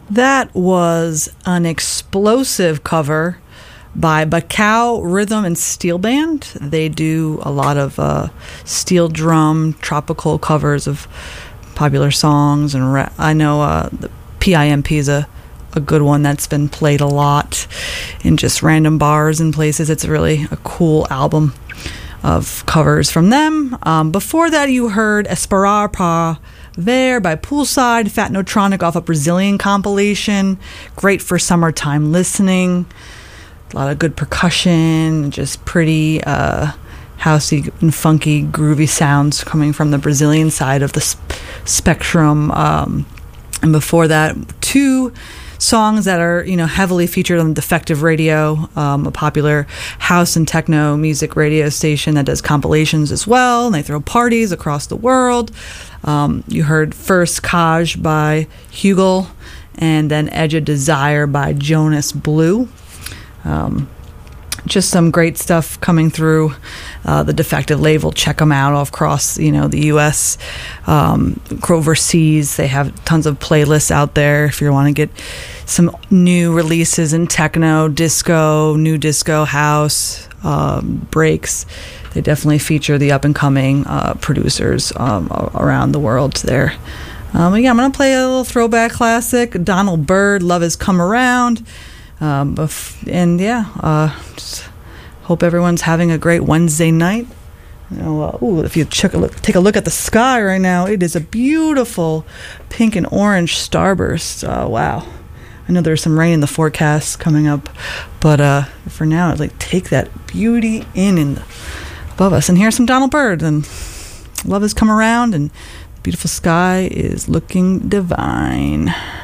That was an explosive cover by Bacao Rhythm and Steel Band. They do a lot of steel drum, tropical covers of popular songs. And I know the PIMP is a good one that's been played a lot in just random bars and places. It's really a cool album of covers from them. Before that, you heard Esperar Pa Ver by Poolside, Fat Notronic off a Brazilian compilation. Great for summertime listening. A lot of good percussion, just pretty housey and funky, groovy sounds coming from the Brazilian side of the spectrum. And before that, two songs that are, heavily featured on Defective Radio, a popular house and techno music radio station that does compilations as well, and they throw parties across the world. You heard first Kaj by Hugel, and then Edge of Desire by Jonas Blue. Just some great stuff coming through the Defective label. Check them out all across, the U.S., overseas. They have tons of playlists out there if you want to get some new releases in techno, disco, new disco, house, breaks. They definitely feature the up-and-coming producers around the world there. I'm going to play a little throwback classic, Donald Byrd, Love Has Come Around. Just hope everyone's having a great Wednesday night. If you take a look at the sky right now, it is a beautiful pink and orange starburst. Wow. I know there's some rain in the forecast coming up, but for now, I'd take that beauty in above us. And here's some Donald Byrd, and Love Has Come Around, and the beautiful sky is looking divine.